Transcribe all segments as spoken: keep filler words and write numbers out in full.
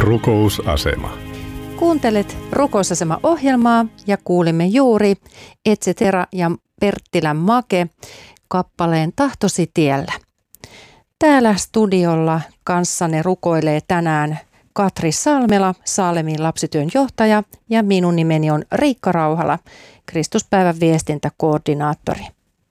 Rukousasema. Kuuntelet Rukousasema-ohjelmaa ja kuulimme juuri Etsetera ja Perttilän Make kappaleen Tahtosi tiellä. Täällä studiolla kanssanne rukoilee tänään Katri Salmela, Saalemin lapsityön johtaja, ja minun nimeni on Riikka Rauhala, Kristuspäivän viestintäkoordinaattori.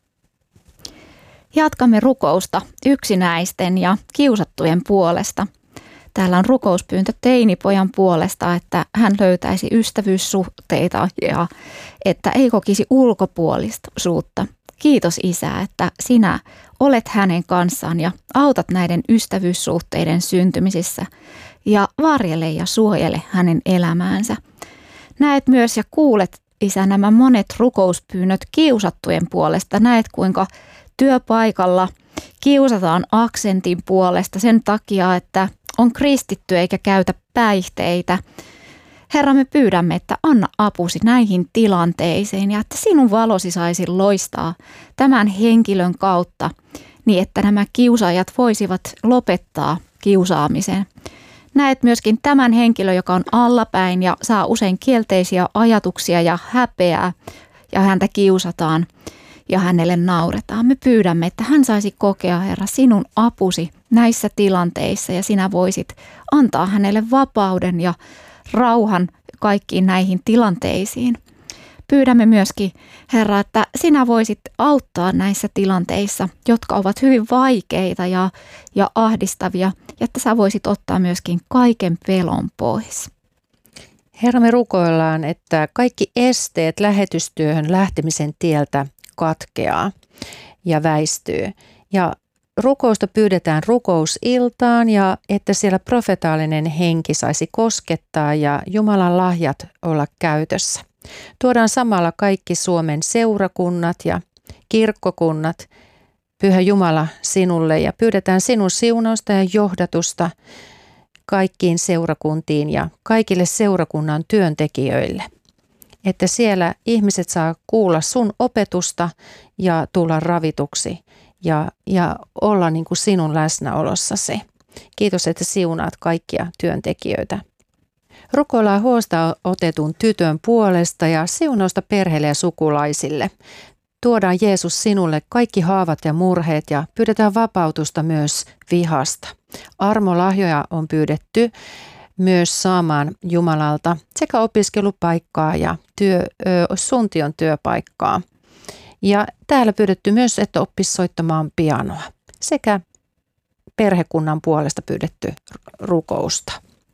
Jatkamme rukousta yksinäisten ja kiusattujen puolesta. Täällä on rukouspyyntö teinipojan puolesta, että hän löytäisi ystävyyssuhteita ja että ei kokisi ulkopuolisuutta. Kiitos Isä, että sinä olet hänen kanssaan ja autat näiden ystävyyssuhteiden syntymisissä ja varjele ja suojele hänen elämäänsä. Näet myös ja kuulet, Isä, nämä monet rukouspyynnöt kiusattujen puolesta. Näet, kuinka työpaikalla kiusataan aksentin puolesta sen takia, että on kristitty eikä käytä päihteitä. Herra, me pyydämme, että anna apusi näihin tilanteisiin ja että sinun valosi saisi loistaa tämän henkilön kautta niin, että nämä kiusaajat voisivat lopettaa kiusaamisen. Näet myöskin tämän henkilön, joka on allapäin ja saa usein kielteisiä ajatuksia ja häpeää ja häntä kiusataan ja hänelle nauretaan. Me pyydämme, että hän saisi kokea, Herra, sinun apusi näissä tilanteissa ja sinä voisit antaa hänelle vapauden ja rauhan kaikkiin näihin tilanteisiin. Pyydämme myöskin, Herra, että sinä voisit auttaa näissä tilanteissa, jotka ovat hyvin vaikeita ja, ja ahdistavia, ja että sä voisit ottaa myöskin kaiken pelon pois. Herra, me rukoillaan, että kaikki esteet lähetystyöhön lähtemisen tieltä katkeaa ja väistyy. Ja rukousta pyydetään rukousiltaan ja että siellä profetaalinen henki saisi koskettaa ja Jumalan lahjat olla käytössä. Tuodaan samalla kaikki Suomen seurakunnat ja kirkkokunnat, Pyhä Jumala, sinulle ja pyydetään sinun siunausta ja johdatusta kaikkiin seurakuntiin ja kaikille seurakunnan työntekijöille. Että siellä ihmiset saa kuulla sun opetusta ja tulla ravituksi ja, ja olla niin kuin sinun läsnäolossasi. Kiitos, että siunaat kaikkia työntekijöitä. Rukoillaan huosta otetun tytön puolesta ja siunausta perheelle ja sukulaisille. Tuodaan Jeesus sinulle kaikki haavat ja murheet ja pyydetään vapautusta myös vihasta. Armolahjoja on pyydetty myös saamaan Jumalalta sekä opiskelupaikkaa ja työ, ö, suntion työpaikkaa. Ja täällä pyydetty myös, että oppisi soittamaan pianoa sekä perhekunnan puolesta pyydetty rukousta.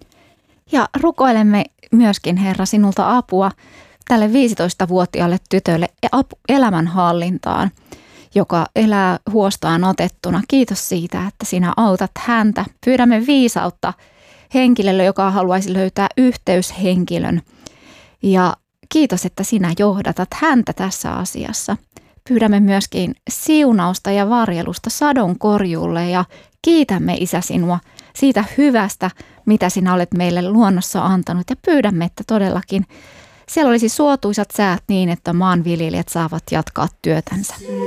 Ja rukoilemme myöskin, Herra, sinulta apua tälle viisitoistavuotiaalle tytölle elämänhallintaan, joka elää huostaan otettuna. Kiitos siitä, että sinä autat häntä. Pyydämme viisautta henkilölle, joka haluaisi löytää yhteyshenkilön. Ja kiitos, että sinä johdatat häntä tässä asiassa. Pyydämme myöskin siunausta ja varjelusta sadon korjuulle ja kiitämme, Isä, sinua siitä hyvästä, mitä sinä olet meille luonnossa antanut. Ja pyydämme, että todellakin siellä olisi suotuisat säät niin, että maanviljelijät saavat jatkaa työtänsä.